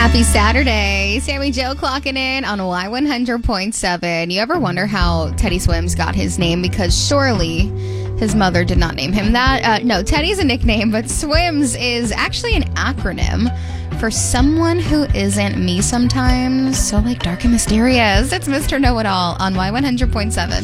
Happy Saturday. Sammy Joe clocking in on Y100.7. You ever wonder how Teddy Swims got his name? Because surely his mother did not name him that. No, Teddy's a nickname, but Swims is actually an acronym for someone who isn't me sometimes. So dark and mysterious. It's Mr. Know-It-All on Y100.7.